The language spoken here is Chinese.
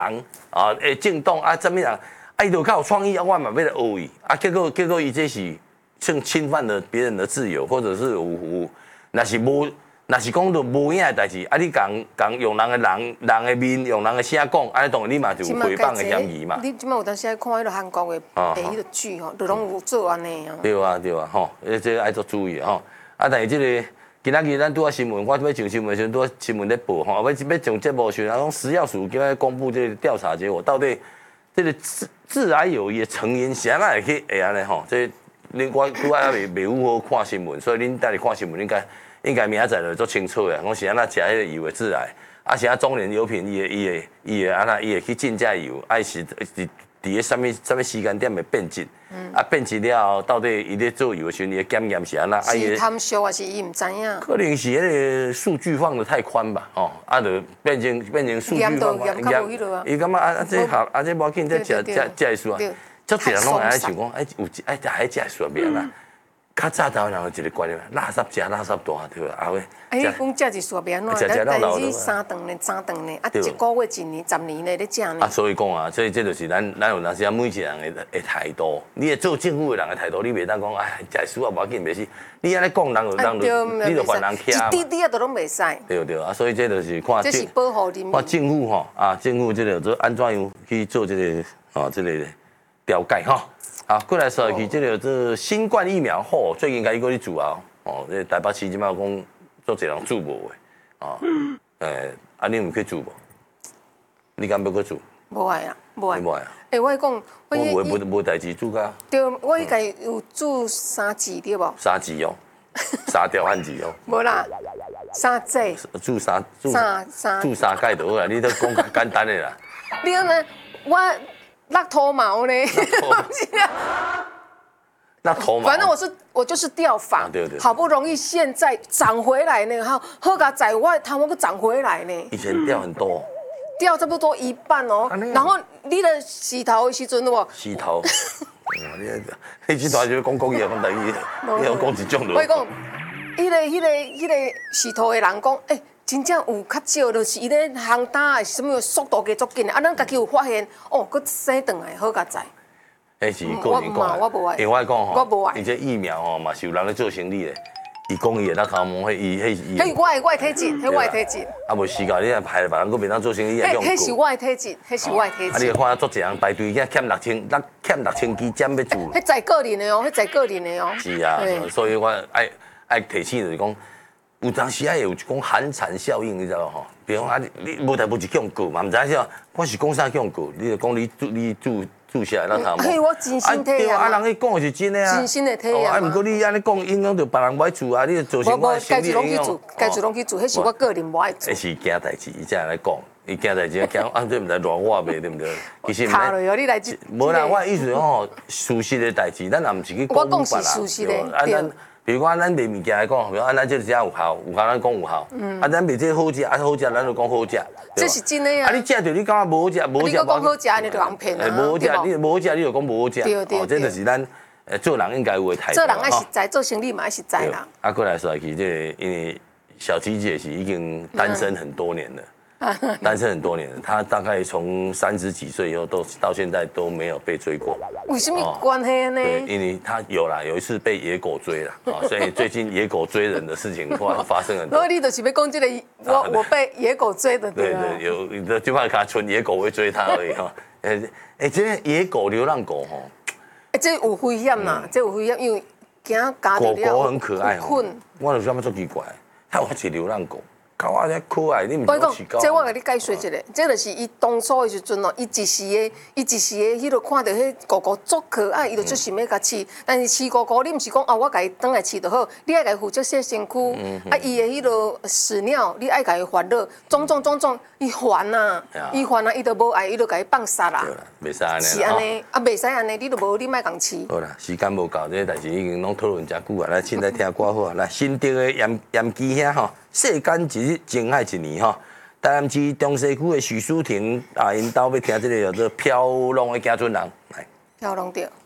啊，政党啊，怎么样？啊，伊就较有创意啊，我嘛要来学伊啊，结果伊这是侵犯了别人的自由，或者是若是讲到无影的代志，啊，你讲用人的面，用人的声讲，啊，当然你嘛就有诽谤的嫌疑嘛。 你即摆有当时爱看迄个韩国的迄个剧吼，就拢有做安尼啊。 对啊，吼，这个爱做注意吼。啊，但是这个今仔日咱拄啊新闻，我要上新闻的时阵，拄啊新闻咧报吼，要上节目时，讲食药署今仔公布这个调查结果，到底这个致癌有益的成因是安怎会去安尼吼？这我拄啊未有好看新闻，所以恁带你看新闻应该明仔载就做清楚的。讲是安怎食迄个油的致癌，啊是安中年油品伊会安那伊会去进价油，啊是伫个什么时间点会变质，啊变质了后，到底伊咧做油的时候，伊的检验是安那？ 是贪俗还是伊唔知影？ 可能是迄个数据放得太宽吧，哦，啊就变成数据放宽，伊感觉啊这好，啊这无要紧，这食会输啊。足侪人拢会想讲，有还食会输袂啦。较早头人有一个观念，垃圾食垃圾大对吧？后尾， 你讲食一束变安怎？但是3顿呢，啊，1个月、1年、10年呢，咧食呢。啊， 所以讲啊，所以这就是咱有当时啊，每一个人的态度。你会做政府的人的态度，你袂当讲，哎，食输啊，无要紧，袂死。你安尼讲，你就犯人徛嘛。 一滴啊，都拢袂使。 对啊，所以这就是看这是保护人民。 看政府吼，啊，政府这个做安怎样去做这个这个调解吼。好，过来说起这新冠疫苗后，最近开始去做啊，这台北市即摆讲做一人做无的，啊，你有去做无？你敢要去做？ 无爱啊，无爱。 无爱啊？ 我讲， 我无代志做噶。 对，我迄个有做3剂对无 ？3剂哦，3条汉字哦。 无啦，3剂。 做3届就好啦，你都讲较简单的啦。 你安尼，我。落头毛呢？ 那头毛， 反正我就是掉发， 对， 好不容易现在长回来呢，好个在我头毛个长回来呢。 以前掉很多， 掉差不多一半哦。然后你的洗头的时阵有无？ 洗头，你洗头就讲讲嘢，讲第二，你要讲一种我讲，迄个洗头的人讲，真正有较少，就是伊咧烘干的什么速度加足紧的，咱家己有发现，佮洗转来好佳在。 迄是个人讲， 我无爱， 因为我讲吼， 我无爱， 伊这疫苗吼嘛是有人咧做生意的，伊讲伊的那头毛， 迄我的体质，迄我的体质。 啊，无时间你若排别人，佮别当做生意， 迄是我的体质，迄是我的体质。 啊，你看足一人排队，欠6000支针要做。 迄在个人的哦，迄在个人的哦。 是啊，所以我爱提醒就是讲。有当时啊，有讲寒蝉效应，你知道吼？比如讲啊，你无代无志用过嘛，唔知啥，我是讲啥用过，你就讲你注下来那头毛。 我真心体啊，人去讲是真的啊。 真心的体啊，毋过你安尼讲，影响到别人不爱做啊，你就造成我心理影响。 该做拢去做，迄是我个人不爱做。 迄是惊代志，伊才来讲，伊惊代志惊啊，对毋对？乱话袂对毋对？其实卡落哦，你来。 无啦，我意思吼，事实的代志，咱也毋是去讲别人。 我讲是事实的，对。 比如讲，咱卖物件来讲，比如咱这只有效，咱讲有效。啊，咱卖这好食，啊好食，咱就讲好食。 这是真的啊！ 啊，你食着你感觉无好食，无好食。 你讲好食，你就人骗啊！ 无好食，你无好食，你就讲无好食。 对。 这就是咱做人应该有的态度。 做人爱实在，做生意嘛爱实在啦。 啊，过来说起这个，因为小七姐是已经单身很多年了。单身很多年了，他大概从30几岁以后到现在都没有被追过。 为什么关系呢？ 对，因为他有一次被野狗追了啊，所以最近野狗追人的事情发生很多。 所以你就是要讲这个，我被野狗追的对啊。 对，有的就怕他纯野狗会追他而已哈。这野狗、流浪狗哈， 这有危险呐，这有危险，因为惊家狗狗很可爱哦。我有啥物做奇怪，它有是流浪狗。狗啊，遮可爱，你唔是饲狗。 这我甲你解说一下，这就是伊当初的时阵哦，伊一时的，迄落看到迄狗狗足可爱，伊就出想要甲饲。但是饲狗狗，你唔是讲我甲伊转来饲就好，你爱甲伊负责洗身躯，啊，伊的迄落屎尿，你爱甲伊烦恼，种，伊烦啊，伊就无爱，伊就甲伊放杀啦。 袂使安尼。 是安尼，啊，袂使安尼，你就无你莫共饲。 好啦，时间无够，这代志已经拢讨论真久啊。来，现在听歌好啊。来，新竹的盐基遐吼。世间一日，情爱一年吼。台南市中西区的许淑婷啊，因兜要听这个叫做《飘浪的家村人》来。 飘浪着。